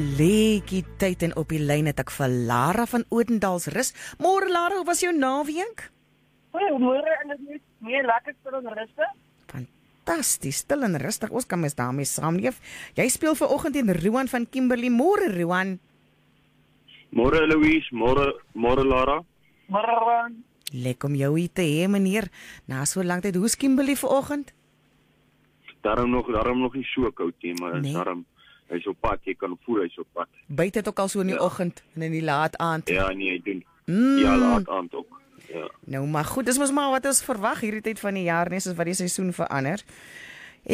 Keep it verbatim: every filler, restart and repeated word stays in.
Leekie tyd en op die lyn het ek vir Lara van Odendaalsrus. Môre Lara, hoe was jou naweek? Goeiemôre, en dit is meer lekker stil en rustig. Fantasties, stil en rustig. Ons kan mens daarmee saamleef. Jy speel vanoggend teen Roan van Kimberley. Môre Roan. Môre Louise, môre môre Lara. Môre. Lekker om jou hier te hê, meneer. Na so lank tyd, hoe's Kimberley vanoggend? Daarom nog, daarom nog nie so koud nie, maar Nee. daarom hy's op pad, jy kan voel hy's op pad. Buite het ook al so in die Ja. oggend en in die laat aand. Ja, nee, hy doen. Mm. Ja, laat aand ook. Ja. Nou maar goed, dis mos maar wat ons verwag hierdie tyd van die jaar, nie soos wat die seisoen verander.